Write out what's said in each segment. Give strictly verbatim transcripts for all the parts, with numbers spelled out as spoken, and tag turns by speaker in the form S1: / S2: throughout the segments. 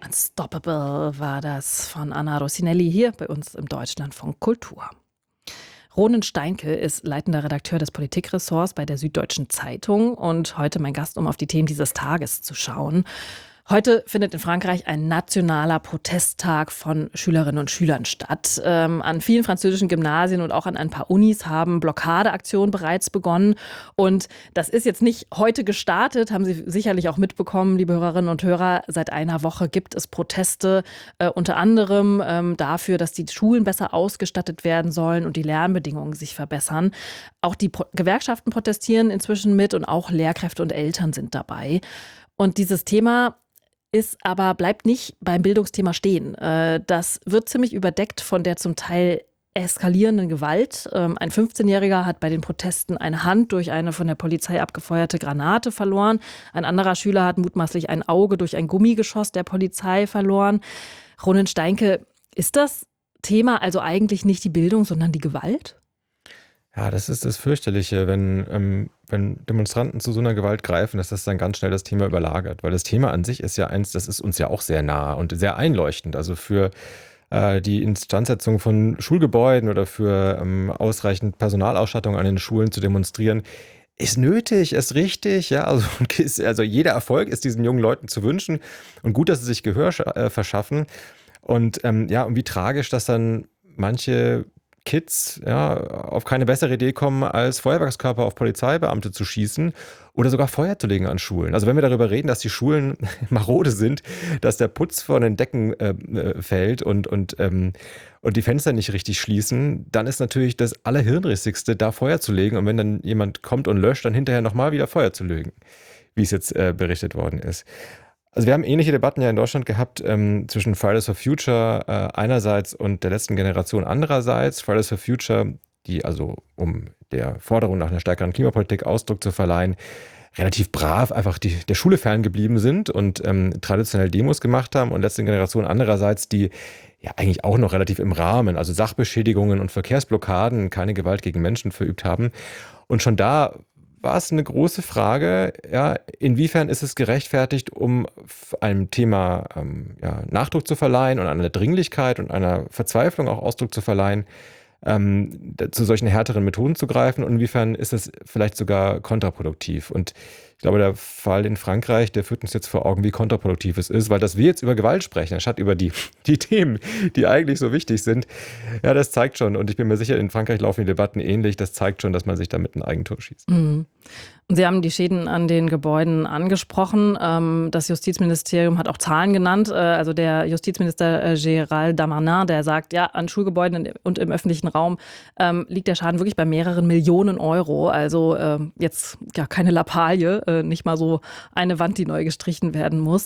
S1: Unstoppable war das von Anna Rossinelli hier bei uns im Deutschlandfunk Kultur. Ronen Steinke ist leitender Redakteur des Politikressorts bei der Süddeutschen Zeitung und heute mein Gast, um auf die Themen dieses Tages zu schauen. Heute findet in Frankreich ein nationaler Protesttag von Schülerinnen und Schülern statt. Ähm, an vielen französischen Gymnasien und auch an ein paar Unis haben Blockadeaktionen bereits begonnen. Und das ist jetzt nicht heute gestartet, haben Sie sicherlich auch mitbekommen, liebe Hörerinnen und Hörer. Seit einer Woche gibt es Proteste, äh, unter anderem ähm, dafür, dass die Schulen besser ausgestattet werden sollen und die Lernbedingungen sich verbessern. Auch die Pro- Gewerkschaften protestieren inzwischen mit und auch Lehrkräfte und Eltern sind dabei. Und dieses Thema ist aber, bleibt nicht beim Bildungsthema stehen. Das wird ziemlich überdeckt von der zum Teil eskalierenden Gewalt. Ein fünfzehnjähriger hat bei den Protesten eine Hand durch eine von der Polizei abgefeuerte Granate verloren. Ein anderer Schüler hat mutmaßlich ein Auge durch ein Gummigeschoss der Polizei verloren. Ronen Steinke, ist das Thema also eigentlich nicht die Bildung, sondern die Gewalt?
S2: Ja, das ist das Fürchterliche, wenn, ähm, wenn Demonstranten zu so einer Gewalt greifen, dass das dann ganz schnell das Thema überlagert. Weil das Thema an sich ist ja eins, das ist uns ja auch sehr nah und sehr einleuchtend. Also für äh, die Instandsetzung von Schulgebäuden oder für ähm, ausreichend Personalausstattung an den Schulen zu demonstrieren, ist nötig, ist richtig. Ja, also, also jeder Erfolg ist diesen jungen Leuten zu wünschen und gut, dass sie sich Gehör äh, verschaffen. Und ähm, ja, und wie tragisch, dass dann manche Kids ja, auf keine bessere Idee kommen, als Feuerwerkskörper auf Polizeibeamte zu schießen oder sogar Feuer zu legen an Schulen. Also wenn wir darüber reden, dass die Schulen marode sind, dass der Putz von den Decken äh, fällt und, und, ähm, und die Fenster nicht richtig schließen, dann ist natürlich das Allerhirnrissigste, da Feuer zu legen und wenn dann jemand kommt und löscht, dann hinterher nochmal wieder Feuer zu legen, wie es jetzt äh, berichtet worden ist. Also wir haben ähnliche Debatten ja in Deutschland gehabt ähm, zwischen Fridays for Future äh, einerseits und der letzten Generation andererseits. Fridays for Future, die also um der Forderung nach einer stärkeren Klimapolitik Ausdruck zu verleihen, relativ brav einfach die, der Schule ferngeblieben sind und ähm, traditionell Demos gemacht haben und letzte Generation andererseits, die ja eigentlich auch noch relativ im Rahmen, also Sachbeschädigungen und Verkehrsblockaden, keine Gewalt gegen Menschen verübt haben. Und schon da war es eine große Frage, ja, inwiefern ist es gerechtfertigt, um einem Thema ähm, ja, Nachdruck zu verleihen und einer Dringlichkeit und einer Verzweiflung auch Ausdruck zu verleihen, ähm, zu solchen härteren Methoden zu greifen und inwiefern ist es vielleicht sogar kontraproduktiv. Und ich glaube, der Fall in Frankreich, der führt uns jetzt vor Augen, wie kontraproduktiv es ist, weil dass wir jetzt über Gewalt sprechen, anstatt über die, die Themen, die eigentlich so wichtig sind, ja, das zeigt schon, und ich bin mir sicher, in Frankreich laufen die Debatten ähnlich, das zeigt schon, dass man sich damit ein Eigentor schießt.
S1: Mhm. Sie haben die Schäden an den Gebäuden angesprochen. Das Justizministerium hat auch Zahlen genannt. Also der Justizminister Gérald Darmanin, der sagt, ja, an Schulgebäuden und im öffentlichen Raum liegt der Schaden wirklich bei mehreren Millionen Euro. Also jetzt ja keine Lappalie, nicht mal so eine Wand, die neu gestrichen werden muss.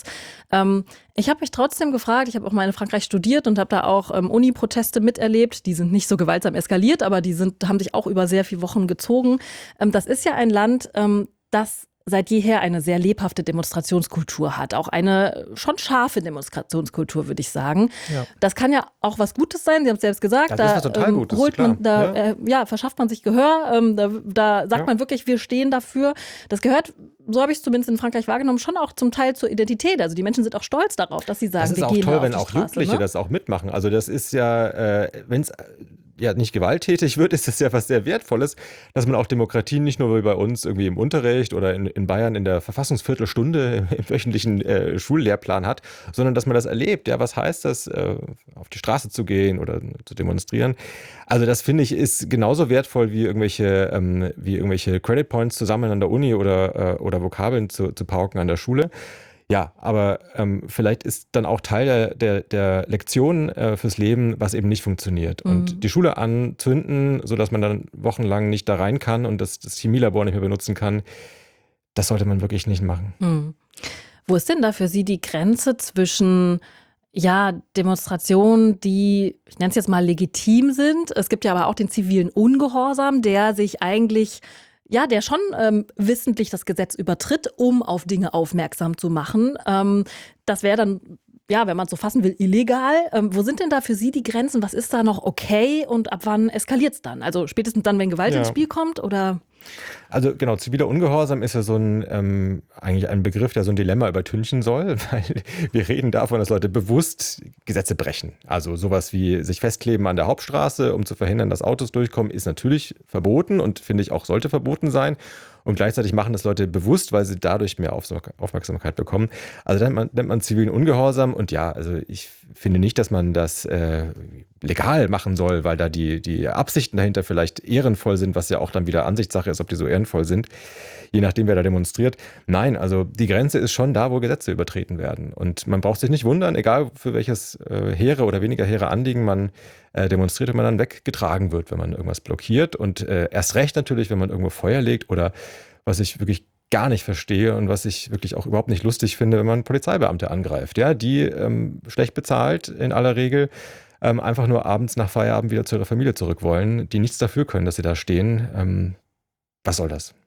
S1: Ich habe mich trotzdem gefragt, ich habe auch mal in Frankreich studiert und habe da auch Uni-Proteste miterlebt. Die sind nicht so gewaltsam eskaliert, aber die sind, haben sich auch über sehr viele Wochen gezogen. Das ist ja ein Land, das seit jeher eine sehr lebhafte Demonstrationskultur hat. Auch eine schon scharfe Demonstrationskultur, würde ich sagen. Ja. Das kann ja auch was Gutes sein, Sie haben es selbst gesagt.
S2: Das
S1: da
S2: ist was total
S1: ähm,
S2: Gutes,
S1: holt man, da
S2: ja.
S1: Äh, ja, verschafft man sich Gehör. Ähm, da, da sagt
S2: ja.
S1: man wirklich, wir stehen dafür. Das gehört, so habe ich es zumindest in Frankreich wahrgenommen, schon auch zum Teil zur Identität. Also die Menschen sind auch stolz darauf, dass sie sagen, wir gehen
S2: toll,
S1: auf die
S2: Straße. Das ist auch toll, wenn auch Jugendliche
S1: ne?
S2: das auch mitmachen. Also das ist ja, äh, wenn es ja nicht gewalttätig wird, ist das ja was sehr Wertvolles, dass man auch Demokratien nicht nur wie bei uns irgendwie im Unterricht oder in, in Bayern in der Verfassungsviertelstunde im wöchentlichen äh, Schullehrplan hat, sondern dass man das erlebt. Ja, was heißt das, äh, auf die Straße zu gehen oder zu demonstrieren? Also das finde ich ist genauso wertvoll wie irgendwelche, ähm, wie irgendwelche Credit Points zusammen an der Uni oder, äh, oder Vokabeln zu, zu pauken an der Schule. Ja, aber ähm, vielleicht ist dann auch Teil der, der, der Lektion äh, fürs Leben, was eben nicht funktioniert. Mhm. Und die Schule anzünden, sodass man dann wochenlang nicht da rein kann und das, das Chemielabor nicht mehr benutzen kann, das sollte man wirklich nicht machen.
S1: Mhm. Wo ist denn da für Sie die Grenze zwischen ja, Demonstrationen, die, ich nenne es jetzt mal, legitim sind? Es gibt ja aber auch den zivilen Ungehorsam, der sich eigentlich Ja, der schon ähm, wissentlich das Gesetz übertritt, um auf Dinge aufmerksam zu machen. Ähm, das wäre dann, ja, wenn man es so fassen will, illegal. Ähm, wo sind denn da für Sie die Grenzen? Was ist da noch okay und ab wann eskaliert es dann? Also spätestens dann, wenn Gewalt
S2: Ja.
S1: ins Spiel kommt, oder?
S2: Also genau, ziviler Ungehorsam ist ja so ein ähm, eigentlich ein Begriff, der so ein Dilemma übertünchen soll, weil wir reden davon, dass Leute bewusst Gesetze brechen. Also sowas wie sich festkleben an der Hauptstraße, um zu verhindern, dass Autos durchkommen, ist natürlich verboten und finde ich auch sollte verboten sein. Und gleichzeitig machen das Leute bewusst, weil sie dadurch mehr Aufmerksamkeit bekommen. Also nennt man, nennt man zivilen Ungehorsam. Und ja, also ich finde nicht, dass man das äh, legal machen soll, weil da die, die Absichten dahinter vielleicht ehrenvoll sind, was ja auch dann wieder Ansichtssache ist, ob die so ehrenvoll sind, je nachdem, wer da demonstriert. Nein, also die Grenze ist schon da, wo Gesetze übertreten werden. Und man braucht sich nicht wundern, egal für welches äh, hehre oder weniger hehre Anliegen man äh, demonstriert, wenn man dann weggetragen wird, wenn man irgendwas blockiert. Und äh, erst recht natürlich, wenn man irgendwo Feuer legt oder was ich wirklich gar nicht verstehe und was ich wirklich auch überhaupt nicht lustig finde, wenn man Polizeibeamte angreift, ja, die ähm, schlecht bezahlt in aller Regel ähm, einfach nur abends nach Feierabend wieder zu ihrer Familie zurück wollen, die nichts dafür können, dass sie da stehen. Ähm, was soll das?